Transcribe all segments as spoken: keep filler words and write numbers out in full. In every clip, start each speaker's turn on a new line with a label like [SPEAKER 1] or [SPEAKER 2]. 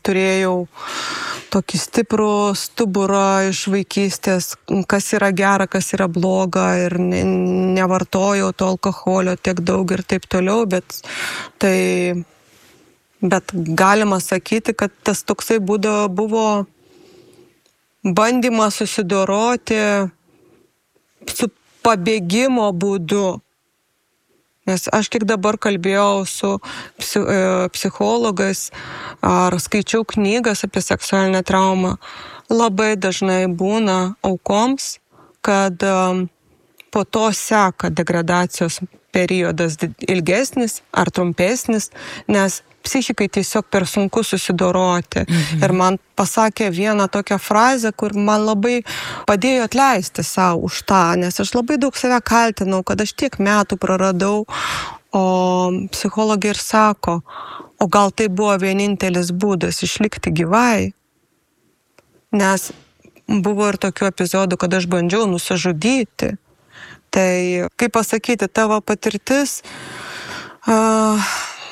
[SPEAKER 1] turėjau tokį stiprų stuburą iš vaikystės, kas yra gera, kas yra bloga ir ne, nevartojau to alkoholio tiek daug ir taip toliau, bet tai, bet galima sakyti, kad tas toksai būdavo, buvo bandymas susidoroti su pabėgimo būdu. Nes aš kiek dabar kalbėjau su psichologais ar skaičiau knygas apie seksualinę traumą, labai dažnai būna aukoms, kad po to seka degradacijos periodas ilgesnis ar trumpesnis, nes psichikai tiesiog per sunku susidoroti. Mhm. Ir man pasakė vieną tokią frazę, kur man labai padėjo atleisti savo už tą, nes aš labai daug save kaltinau, kad aš tiek metų praradau, o psichologė ir sako, o gal tai buvo vienintelis būdas išlikti gyvai, nes buvo ir tokių epizodų, kad aš bandžiau nusižudyti. Tai, kaip pasakyti, tavo patirtis... Uh,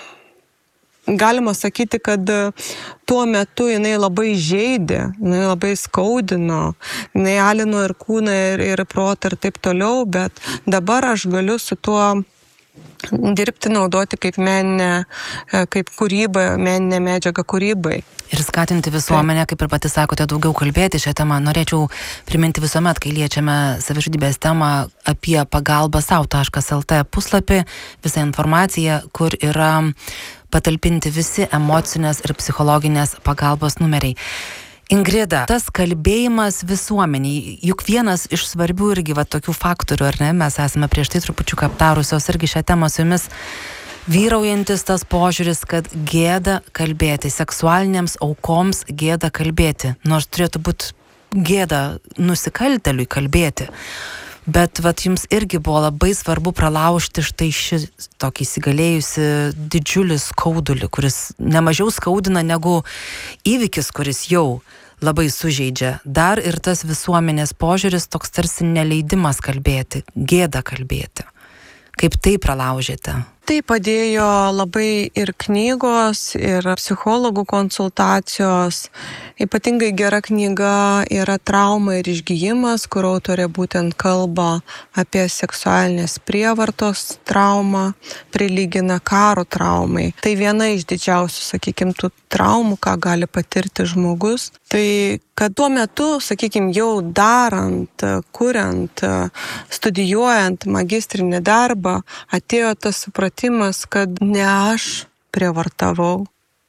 [SPEAKER 1] Galima sakyti, kad tuo metu jinai labai žeidė, jinai labai skaudino, jinai alino ir kūną, ir, ir protą ir taip toliau, bet dabar aš galiu su tuo dirbti, naudoti kaip meninę, kaip kūrybą, meninę medžiagą kūrybai.
[SPEAKER 2] Ir skatinti visuomenę, kaip ir pati sakote, daugiau kalbėti šią temą. Norėčiau priminti visuomet, kai liečiame savižudybės temą, apie pagalba sau taškas lt puslapį, visą informaciją, kur yra patalpinti visi emocinės ir psichologinės pagalbos numeriai. Ingrida, tas kalbėjimas visuomeniai, juk vienas iš svarbių irgi va, tokių faktorių, ar ne, mes esame prieš tai trupučiuką aptarusios irgi šią temą su jumis, vyraujantis tas požiūris, kad gėda kalbėti, seksualinėms aukoms gėda kalbėti, nors turėtų būti gėda nusikalteliui kalbėti. Bet vat, jums irgi buvo labai svarbu pralaužti štai šį tokį įsigalėjusi didžiulį skaudulį, kuris nemažiau skaudina negu įvykis, kuris jau labai sužeidžia. Dar ir tas visuomenės požiūris toks tarsi neleidimas kalbėti, gėda kalbėti. Kaip tai pralaužėte?
[SPEAKER 1] Tai padėjo labai ir knygos, ir psichologų konsultacijos. Ypatingai gera knyga yra Trauma ir išgijimas, kur autorė būtent kalba apie seksualinės prievartos traumą, prilygina karo traumai. Tai viena iš didžiausių, sakykime, tų traumų, ką gali patirti žmogus. Tai kad tuo metu, sakykime, jau darant, kuriant, studijuojant magistrinį darbą, atėjo tas supratimas, kad ne aš prievartavau.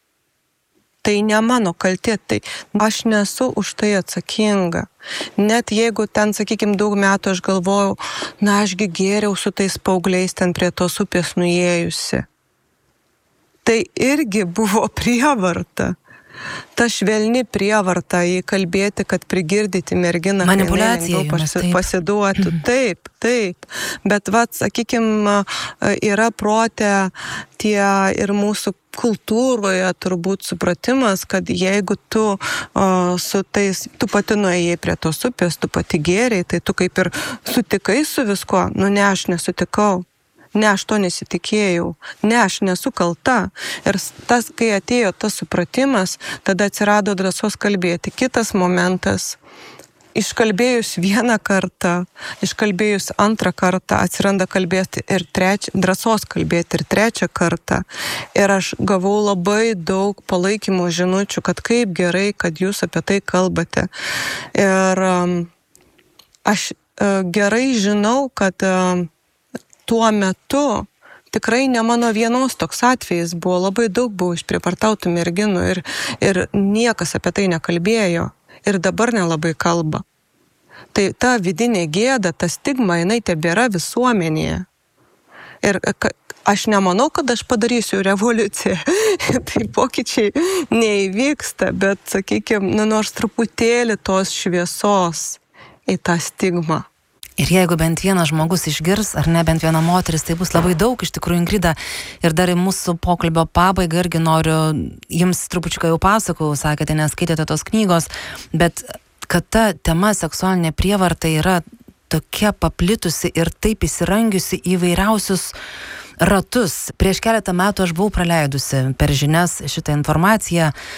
[SPEAKER 1] Tai ne mano kaltė, tai aš nesu už tai atsakinga. Net jeigu ten, sakykime, daug metų aš galvojau, na ašgi gėriau su tais paaugliais ten prie tos upės nuėjusi. Tai irgi buvo prievarta. Ta švelni prievarta įkalbėti, kad prigirdyti merginą,
[SPEAKER 2] manipuliacija
[SPEAKER 1] pasi, pasiduotų. Taip, taip. Bet, vat, sakykime, yra protė tie ir mūsų kultūroje turbūt supratimas, kad jeigu tu o, su tais, tu pati nuėjai prie tos upės, tu pati gėriai, tai tu kaip ir sutikai su viskuo. Nu ne, aš nesutikau. Ne, aš to nesitikėjau, ne, aš nesu kalta. Ir tas, kai atėjo tas supratimas, tada atsirado drąsos kalbėti. Kitas momentas, iškalbėjus vieną kartą, iškalbėjus antrą kartą, atsiranda kalbėti ir trečią, drąsos kalbėti ir trečią kartą. Ir aš gavau labai daug palaikymo žinučių, kad kaip gerai, kad jūs apie tai kalbate. Ir um, aš uh, gerai žinau, kad uh, tuo metu tikrai ne mano vienos toks atvejis buvo, labai daug buvo išprievartautų merginų ir, ir niekas apie tai nekalbėjo ir dabar nelabai kalba. Tai ta vidinė gėda, ta stigma, jinai tebėra visuomenėje. Ir aš nemanau, kad aš padarysiu revoliuciją, tai pokyčiai neįvyksta, bet, sakykime, nu, nors truputėlį tos šviesos į tą stigmą.
[SPEAKER 2] Ir jeigu bent vienas žmogus išgirs, ar ne bent viena moteris, tai bus labai daug, iš tikrųjų, Ingrida. Ir dar į mūsų pokalbio pabaigą irgi noriu, jums trupučiuką jau pasakau, sakėte, neskaitėte tos knygos, bet kad ta tema seksualinė prievarta yra tokia paplitusi ir taip įsirangiusi įvairiausius ratus. Prieš keletą metų aš buvau praleidusi per žinias šitą informaciją